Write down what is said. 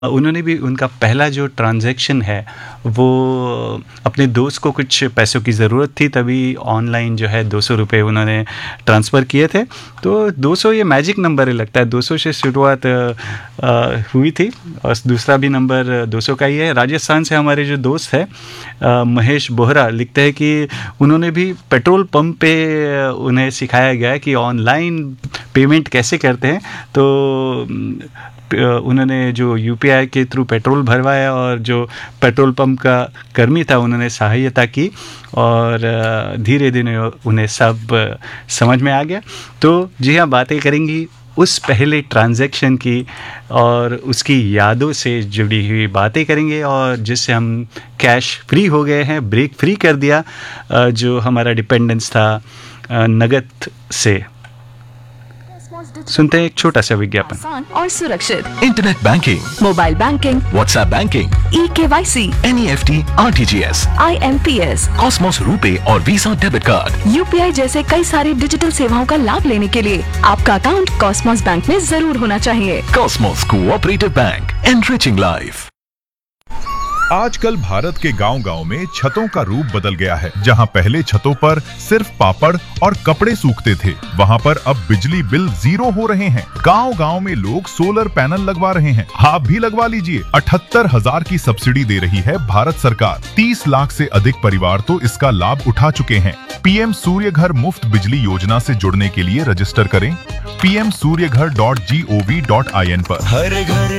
उन्होंने भी उनका पहला जो ट्रांज़ैक्शन है, वो अपने दोस्त को कुछ पैसों की ज़रूरत थी, तभी ऑनलाइन जो है ₹200 उन्होंने ट्रांसफ़र किए थे। तो 200 ये मैजिक नंबर है, लगता है 200 से शुरुआत हुई थी और दूसरा भी नंबर 200 का ही है। राजस्थान से हमारे जो दोस्त हैं महेश बोहरा लिखते हैं कि उन्होंने भी पेट्रोल पंप पे उन्हें सिखाया गया है कि ऑनलाइन पेमेंट कैसे करते हैं। तो उन्होंने जो यूपीआई के थ्रू पेट्रोल भरवाया और जो पेट्रोल पंप का कर्मी था उन्होंने सहायता की और धीरे धीरे उन्हें सब समझ में आ गया। तो जी हाँ, बातें करेंगी उस पहले ट्रांजैक्शन की और उसकी यादों से जुड़ी हुई बातें करेंगे और जिससे हम कैश फ्री हो गए हैं, ब्रेक फ्री कर दिया जो हमारा डिपेंडेंस था नगद से। सुनते हैं एक छोटा सा विज्ञापन। आसान और सुरक्षित internet banking, mobile banking, WhatsApp banking, eKYC, NEFT, RTGS, IMPS, Cosmos RuPay और वीजा डेबिट कार्ड। UPI जैसे कई सारी डिजिटल सेवाओं का लाभ लेने के लिए आपका अकाउंट कॉस्मोस बैंक में जरूर होना चाहिए। Cosmos cooperative bank, enriching life. आजकल भारत के गांव-गांव में छतों का रूप बदल गया है। जहां पहले छतों पर सिर्फ पापड़ और कपड़े सूखते थे, वहां पर अब बिजली बिल 0 हो रहे हैं। गांव-गांव में लोग सोलर पैनल लगवा रहे हैं। आप भी लगवा लीजिए। 78,000 की सब्सिडी दे रही है भारत सरकार। 30 लाख से अधिक परिवार तो इसका लाभ उठा चुके हैं। पीएम सूर्य घर मुफ्त बिजली योजना से जुड़ने के लिए रजिस्टर करें pmsuryaghar.gov.in पर। हर घर